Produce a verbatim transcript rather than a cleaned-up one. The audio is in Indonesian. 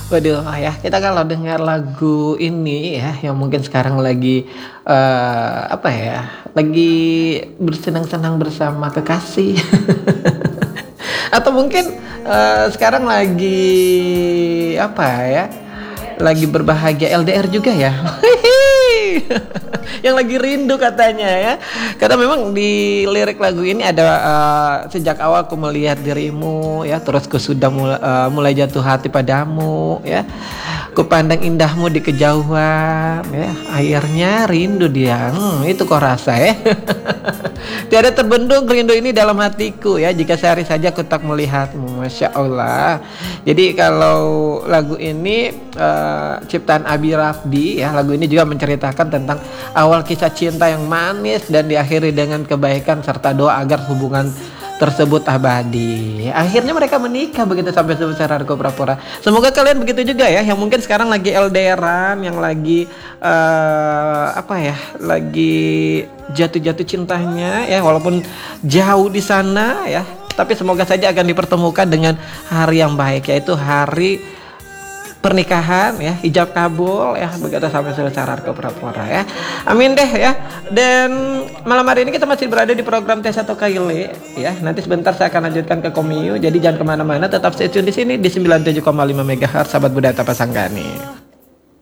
Waduh, ya kita kalau dengar lagu ini ya, yang mungkin sekarang lagi, eee, apa ya, lagi bersenang-senang bersama kekasih, atau mungkin, eee, sekarang lagi apa ya, lagi berbahagia L D R juga ya. Yang lagi rindu katanya ya. Karena memang di lirik lagu ini ada, eee, "Sejak awal ku melihat dirimu ya, terus ku sudah mula eee, mulai jatuh hati padamu ya. Kupandang indahmu di kejauhan ya, akhirnya rindu dia." Mmm, itu kok rasa ya. "Tiada terbendung rindu ini dalam hatiku ya, jika sehari saja ku tak melihatmu." Masya Allah. Jadi kalau lagu ini, eee, ciptaan Abi Rafdi ya, lagu ini juga menceritakan tentang awal kisah cinta yang manis dan diakhiri dengan kebaikan serta doa agar hubungan tersebut abadi. Akhirnya mereka menikah begitu sampai sebesar Argo Prapora. Semoga kalian begitu juga ya, yang mungkin sekarang lagi L D R-an, yang lagi, eee, apa ya, lagi jatuh-jatuh cintanya ya, walaupun jauh di sana ya, tapi semoga saja akan dipertemukan dengan hari yang baik, yaitu hari pernikahan ya, ijab kabul ya, begitu sampai sebesar Argo Prapora ya. Amin deh ya. Dan malam hari ini kita masih berada di program Tes atau Kaile ya. Nanti sebentar saya akan lanjutkan ke Komiu. Jadi jangan kemana-mana, tetap stay tune di sini di sembilan puluh tujuh koma lima megahertz sahabat budaya Tapasanggani.